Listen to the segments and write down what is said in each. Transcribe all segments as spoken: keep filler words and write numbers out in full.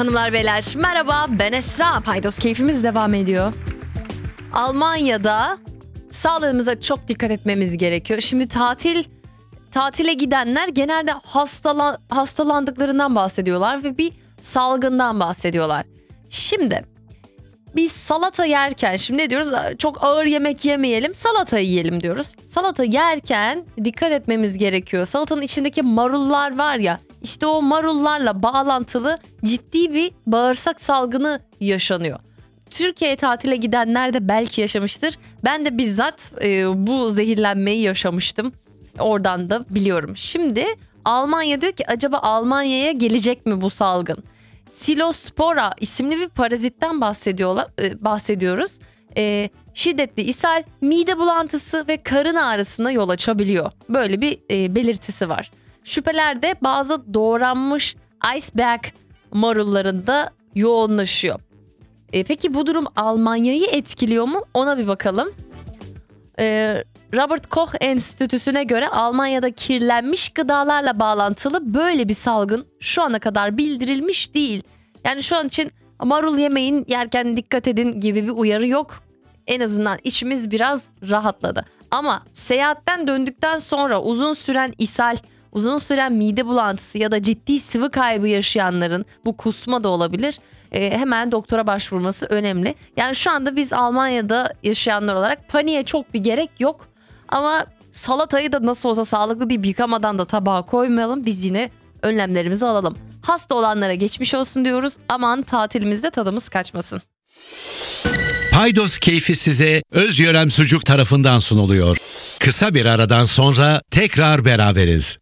Hanımlar beyler merhaba, ben Esra. Paydos keyfimiz devam ediyor. Almanya'da sağlığımıza çok dikkat etmemiz gerekiyor. Şimdi tatil tatile gidenler genelde hastala, hastalandıklarından bahsediyorlar ve bir salgından bahsediyorlar. Şimdi biz salata yerken şimdi ne diyoruz? Çok ağır yemek yemeyelim, salata yiyelim diyoruz. Salata yerken dikkat etmemiz gerekiyor. Salatanın içindeki marullar var ya, işte o marullarla bağlantılı ciddi bir bağırsak salgını yaşanıyor. Türkiye'ye tatile gidenler de belki yaşamıştır. Ben de bizzat e, bu zehirlenmeyi yaşamıştım. Oradan da biliyorum. Şimdi Almanya diyor ki acaba Almanya'ya gelecek mi bu salgın? Silospora isimli bir parazitten bahsediyorlar, e, bahsediyoruz. E, şiddetli ishal, mide bulantısı ve karın ağrısına yol açabiliyor. Böyle bir e, belirtisi var. Şüphelerde bazı doğranmış iceberg marullarında yoğunlaşıyor. E, peki bu durum Almanya'yı etkiliyor mu? Ona bir bakalım. E, Robert Koch Enstitüsü'ne göre Almanya'da kirlenmiş gıdalarla bağlantılı böyle bir salgın şu ana kadar bildirilmiş değil. Yani şu an için marul yemeyin, yerken dikkat edin gibi bir uyarı yok. En azından içimiz biraz rahatladı. Ama seyahatten döndükten sonra uzun süren ishal, uzun süren mide bulantısı ya da ciddi sıvı kaybı yaşayanların, bu kusma da olabilir, e, hemen doktora başvurması önemli. Yani şu anda biz Almanya'da yaşayanlar olarak paniğe çok bir gerek yok. Ama salatayı da nasıl olsa sağlıklı deyip yıkamadan da tabağa koymayalım. Biz yine önlemlerimizi alalım. Hasta olanlara geçmiş olsun diyoruz. Aman tatilimizde tadımız kaçmasın. Paydos keyfi size Özgören Sucuk tarafından sunuluyor. Kısa bir aradan sonra tekrar beraberiz.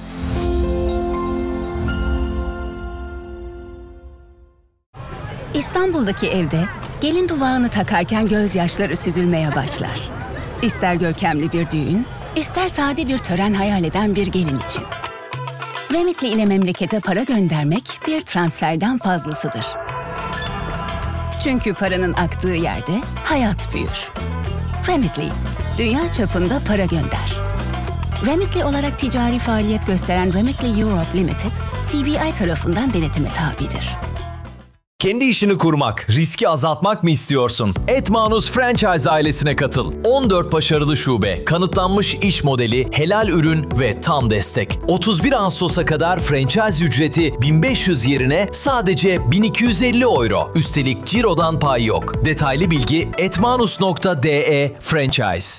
İstanbul'daki evde gelin duvağını takarken gözyaşları süzülmeye başlar. İster görkemli bir düğün, ister sade bir tören hayal eden bir gelin için. Remitly ile memlekete para göndermek bir transferden fazlasıdır. Çünkü paranın aktığı yerde hayat büyür. Remitly, dünya çapında para gönder. Remitly olarak ticari faaliyet gösteren Remitly Europe Limited, C B I tarafından denetime tabidir. Kendi işini kurmak, riski azaltmak mı istiyorsun? Etmanus Franchise ailesine katıl. on dört başarılı şube, kanıtlanmış iş modeli, helal ürün ve tam destek. otuz bir Ağustos'a kadar franchise ücreti bin beş yüz yerine sadece bin iki yüz elli euro. Üstelik cirodan pay yok. Detaylı bilgi etmanus nokta de franchise.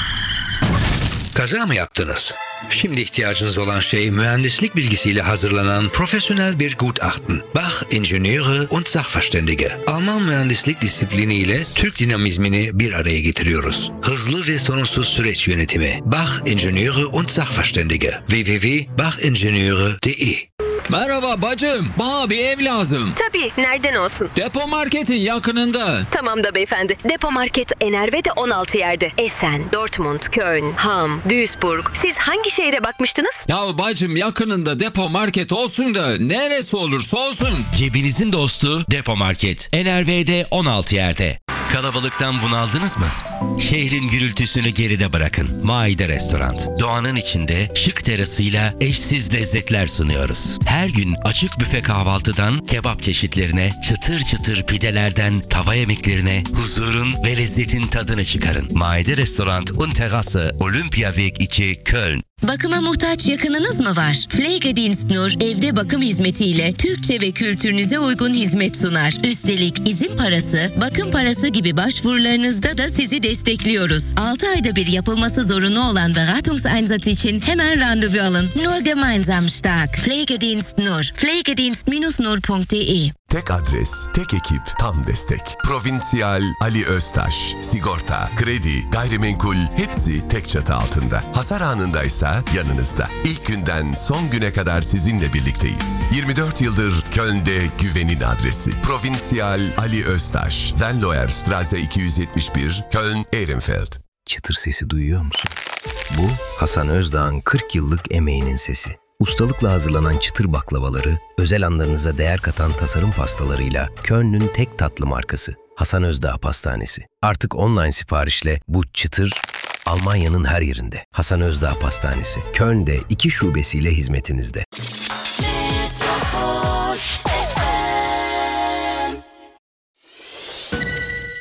Kaza mı yaptınız? Şimdi ihtiyacınız olan şey mühendislik bilgisiyle hazırlanan profesyonel bir Gutachten. Bach Ingenieure und Sachverständige. Alman mühendislik disipliniyle Türk dinamizmini bir araya getiriyoruz. Hızlı ve sorunsuz süreç yönetimi. Bach Ingenieure und Sachverständige. w w w nokta bach ingenieure nokta de. Merhaba bacım, bana bir ev lazım. Tabii, nereden olsun? Depo marketin yakınında. Tamam da beyefendi. Depo market Enerve'de on altı yerde. Essen, Dortmund, Köln, Hamm, Duisburg. Siz hangi şehre bakmıştınız? Ya bacım yakınında depo market olsun da neresi olursa olsun. Cebinizin dostu Depo Market. Enerve'de on altı yerde. Kalabalıktan bunaldınız mı? Şehrin gürültüsünü geride bırakın. Maide Restoran. Doğanın içinde şık terasıyla eşsiz lezzetler sunuyoruz. Her gün açık büfe kahvaltıdan kebap çeşitlerine, çıtır çıtır pidelerden tava yemeklerine huzurun ve lezzetin tadını çıkarın. Maide Restoran und Terrasse, Olympiaweg iki, Köln. Bakıma muhtaç yakınınız mı var? Pflegedienst Nur evde bakım hizmetiyle Türkçe ve kültürünüze uygun hizmet sunar. Üstelik izin parası, bakım parası gibi başvurularınızda da sizi destekliyoruz. altı ayda bir yapılması zorunlu olan Beratungseinsatz için hemen randevu alın. Nur gemeinsam stark. Pflegedienst Nur. pflegedienst nur punkt de. Tek adres, tek ekip, tam destek. Provincial Ali Öztaş. Sigorta, kredi, gayrimenkul hepsi tek çatı altında. Hasar anındaysa yanınızda. İlk günden son güne kadar sizinle birlikteyiz. yirmi dört yıldır Köln'de güvenin adresi. Provincial Ali Öztaş. Venloer Straße iki yüz yetmiş bir, Köln, Ehrenfeld. Çıtır sesi duyuyor musun? Bu Hasan Özdağ'ın kırk yıllık emeğinin sesi. Ustalıkla hazırlanan çıtır baklavaları, özel anlarınıza değer katan tasarım pastalarıyla Köln'ün tek tatlı markası Hasan Özdağ Pastanesi. Artık online siparişle bu çıtır Almanya'nın her yerinde. Hasan Özdağ Pastanesi, Köln'de iki şubesiyle hizmetinizde.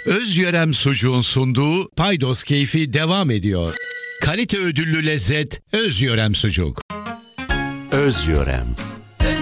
Özyörem Sucuğun sunduğu Paydos Keyfi devam ediyor. Kalite ödüllü lezzet Özyörem Sucuk. Özyörem.